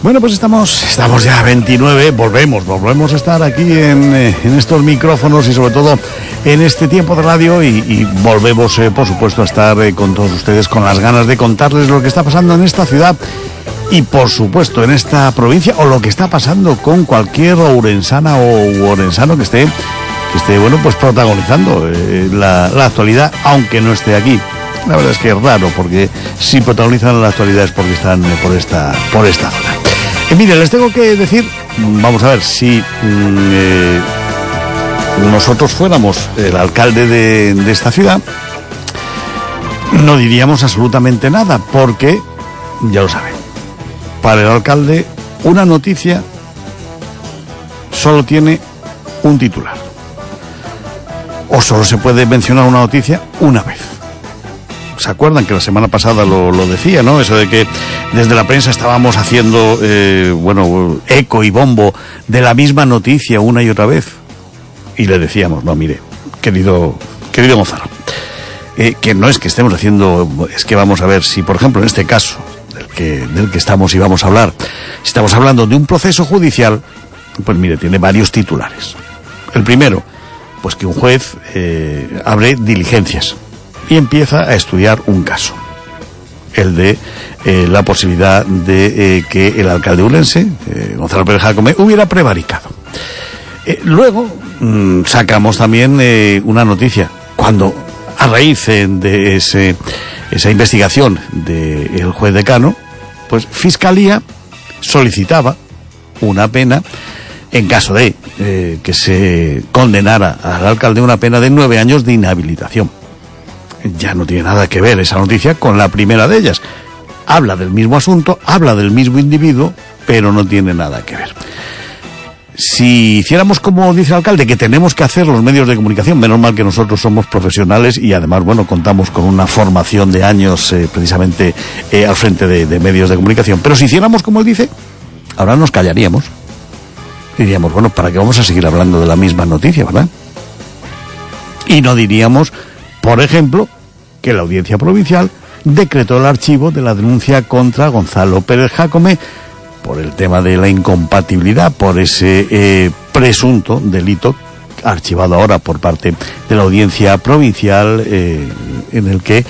Bueno, pues estamos ya a 29, volvemos a estar aquí en estos micrófonos y sobre todo en este tiempo de radio y volvemos, por supuesto, a estar con todos ustedes con las ganas de contarles lo que está pasando en esta ciudad y, por supuesto, en esta provincia o lo que está pasando con cualquier ourensana o orensano que esté, bueno, pues protagonizando la actualidad, aunque no esté aquí. La verdad es que es raro, porque si protagonizan la actualidad es porque están por esta zona. Mire, les tengo que decir, vamos a ver, si nosotros fuéramos el alcalde de esta ciudad, no diríamos absolutamente nada, porque, ya lo saben, para el alcalde una noticia solo tiene un titular, o solo se puede mencionar una noticia una vez. ¿Se acuerdan que la semana pasada lo decía, no? Eso de que desde la prensa estábamos haciendo, eco y bombo de la misma noticia una y otra vez. Y le decíamos, no, mire, querido Gonzalo, que no es que estemos haciendo, es que vamos a ver si, por ejemplo, en este caso del que estamos y vamos a hablar, si estamos hablando de un proceso judicial, pues mire, tiene varios titulares. El primero, pues que un juez abre diligencias y empieza a estudiar un caso, el de la posibilidad de que el alcalde ulense, Gonzalo Pérez Jácome, hubiera prevaricado. Luego sacamos también una noticia, cuando a raíz de esa investigación del juez decano, pues Fiscalía solicitaba una pena en caso de que se condenara al alcalde una pena de 9 años de inhabilitación. Ya no tiene nada que ver esa noticia con la primera de ellas. Habla del mismo asunto, habla del mismo individuo, pero no tiene nada que ver. Si hiciéramos como dice el alcalde, que tenemos que hacer los medios de comunicación, menos mal que nosotros somos profesionales y además, bueno, contamos con una formación de años precisamente al frente de medios de comunicación, pero si hiciéramos como él dice, ahora nos callaríamos. Diríamos, bueno, ¿para qué vamos a seguir hablando de la misma noticia, verdad? Y no diríamos, por ejemplo, que la Audiencia Provincial decretó el archivo de la denuncia contra Gonzalo Pérez Jácome por el tema de la incompatibilidad, por ese presunto delito archivado ahora por parte de la Audiencia Provincial, en el que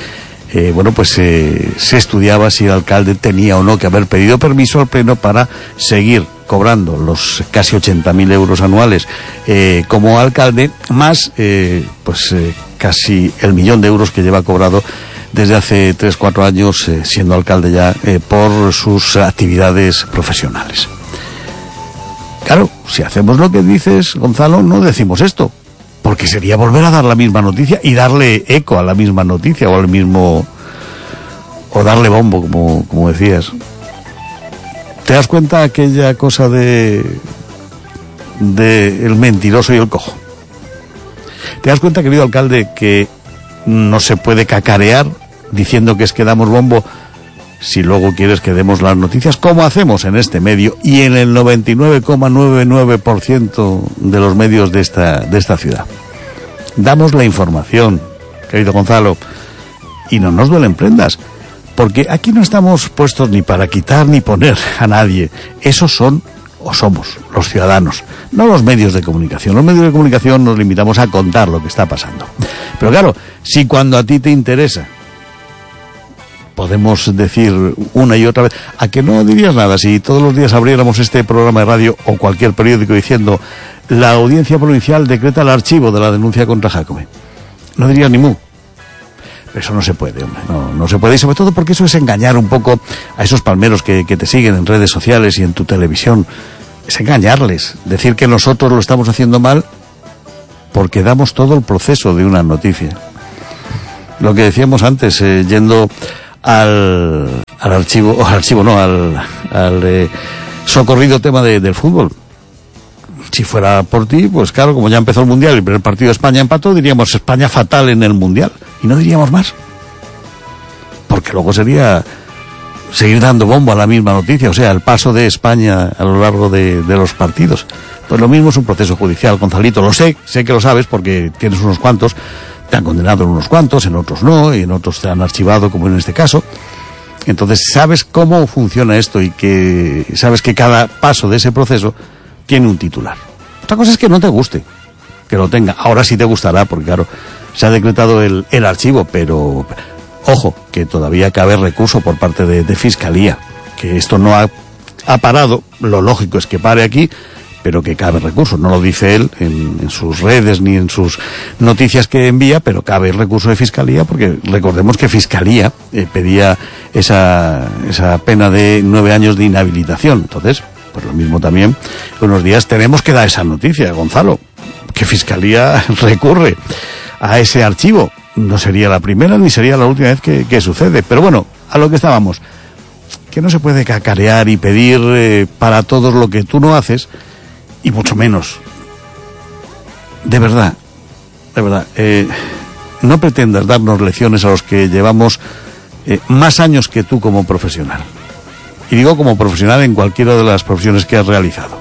se estudiaba si el alcalde tenía o no que haber pedido permiso al Pleno para seguir cobrando los casi 80.000 euros anuales como alcalde, más casi el 1.000.000 de euros que lleva cobrado desde hace 3-4 años siendo alcalde ya por sus actividades profesionales. Claro, si hacemos lo que dices, Gonzalo, no decimos esto, porque sería volver a dar la misma noticia y darle eco a la misma noticia o al mismo, o darle bombo, como decías. ¿Te das cuenta aquella cosa de el mentiroso y el cojo? ¿Te das cuenta, querido alcalde, que no se puede cacarear diciendo que es que damos bombo si luego quieres que demos las noticias, como hacemos en este medio y en el 99,99% de los medios de esta ciudad? Damos la información, querido Gonzalo, y no nos duelen prendas, porque aquí no estamos puestos ni para quitar ni poner a nadie. Esos son o somos los ciudadanos, no los medios de comunicación. Los medios de comunicación nos limitamos a contar lo que está pasando. Pero claro, si cuando a ti te interesa podemos decir una y otra vez, ¿a que no dirías nada si todos los días abriéramos este programa de radio o cualquier periódico diciendo la Audiencia Provincial decreta el archivo de la denuncia contra Jácome? No dirías ni mu. Pero eso no se puede, hombre, no se puede, y sobre todo porque eso es engañar un poco a esos palmeros que te siguen en redes sociales y en tu televisión. Es engañarles, decir que nosotros lo estamos haciendo mal porque damos todo el proceso de una noticia. Lo que decíamos antes, yendo al socorrido tema del fútbol. Si fuera por ti, pues claro, como ya empezó el Mundial y el primer partido de España empató, diríamos España fatal en el Mundial. Y no diríamos más. Porque luego sería seguir dando bombo a la misma noticia, o sea, el paso de España a lo largo de los partidos. Pues lo mismo es un proceso judicial, Gonzalito. Lo sé que lo sabes porque tienes unos cuantos, te han condenado en unos cuantos, en otros no, y en otros te han archivado, como en este caso. Entonces sabes cómo funciona esto y que sabes que cada paso de ese proceso tiene un titular. Otra cosa es que no te guste, que lo tenga. Ahora sí te gustará, porque claro, se ha decretado el archivo, pero ojo, que todavía cabe recurso por parte de Fiscalía, que esto no ha parado, lo lógico es que pare aquí, pero que cabe recurso. No lo dice él en sus redes ni en sus noticias que envía, pero cabe el recurso de Fiscalía, porque recordemos que Fiscalía pedía esa pena de 9 años de inhabilitación. Entonces, pues lo mismo también, unos días tenemos que dar esa noticia, Gonzalo, que Fiscalía recurre a ese archivo. No sería la primera ni sería la última vez que sucede. Pero bueno, a lo que estábamos, que no se puede cacarear y pedir para todo lo que tú no haces, y mucho menos. De verdad, no pretendas darnos lecciones a los que llevamos más años que tú como profesional. Y digo como profesional en cualquiera de las profesiones que has realizado.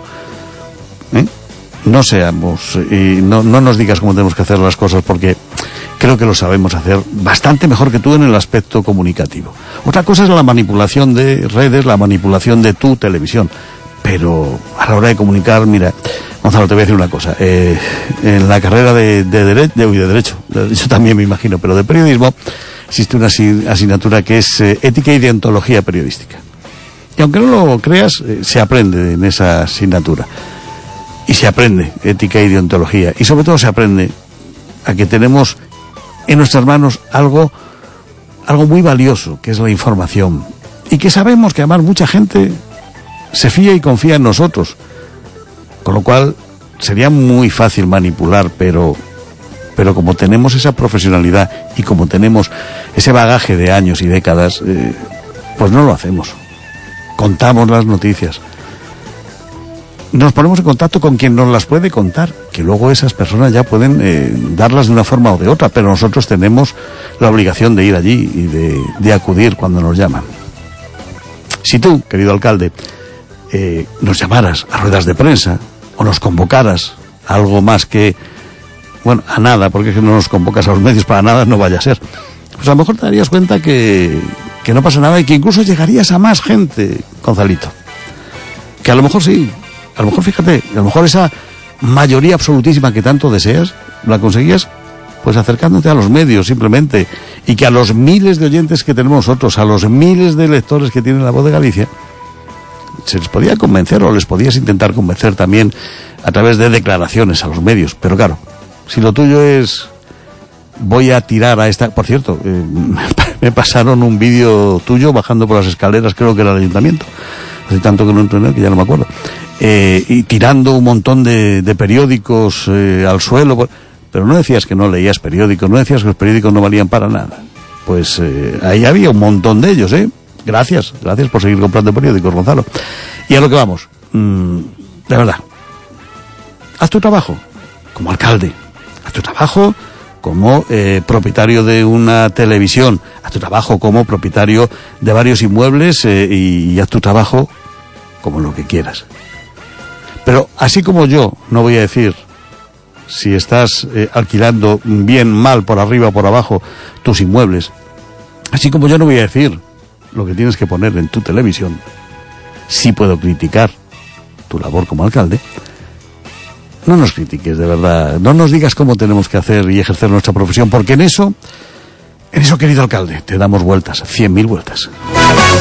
No seamos, no nos digas cómo tenemos que hacer las cosas, porque creo que lo sabemos hacer bastante mejor que tú en el aspecto comunicativo. Otra cosa es la manipulación de redes, la manipulación de tu televisión. Pero a la hora de comunicar, mira, Gonzalo, te voy a decir una cosa. En la carrera de derecho también me imagino, pero de periodismo, existe una asignatura que es ética y deontología periodística. Y aunque no lo creas, se aprende en esa asignatura. Y se aprende ética y deontología. Y sobre todo se aprende a que tenemos en nuestras manos algo muy valioso, que es la información. Y que sabemos que además mucha gente se fía y confía en nosotros, con lo cual sería muy fácil manipular, pero como tenemos esa profesionalidad y como tenemos ese bagaje de años y décadas, pues no lo hacemos. Contamos las noticias, nos ponemos en contacto con quien nos las puede contar, que luego esas personas ya pueden darlas de una forma o de otra, pero nosotros tenemos la obligación de ir allí y de acudir cuando nos llaman. Si tú, querido alcalde, nos llamaras a ruedas de prensa o nos convocaras a algo más que, bueno, a nada, porque es que no nos convocas a los medios para nada, no vaya a ser, pues a lo mejor te darías cuenta que no pasa nada y que incluso llegarías a más gente, Gonzalito. Que a lo mejor sí, a lo mejor fíjate, a lo mejor esa mayoría absolutísima que tanto deseas, la conseguías pues acercándote a los medios simplemente, y que a los miles de oyentes que tenemos nosotros, a los miles de lectores que tiene La Voz de Galicia, se les podía convencer o les podías intentar convencer también a través de declaraciones a los medios. Pero claro, si lo tuyo es voy a tirar a esta... Por cierto, me pasaron un vídeo tuyo bajando por las escaleras, creo que era el ayuntamiento, hace tanto que no entro en él que ya no me acuerdo, y tirando un montón de periódicos al suelo, pero no decías que no leías periódicos, no decías que los periódicos no valían para nada. Pues ahí había un montón de ellos, Gracias por seguir comprando periódicos, Gonzalo. Y a lo que vamos, de verdad, haz tu trabajo como alcalde, haz tu trabajo como propietario de una televisión, haz tu trabajo como propietario de varios inmuebles y haz tu trabajo como lo que quieras. Pero así como yo no voy a decir si estás alquilando bien, mal, por arriba o por abajo tus inmuebles, así como yo no voy a decir lo que tienes que poner en tu televisión, sí puedo criticar tu labor como alcalde. No nos critiques, de verdad, no nos digas cómo tenemos que hacer y ejercer nuestra profesión, porque en eso, querido alcalde, te damos vueltas, 100.000 vueltas.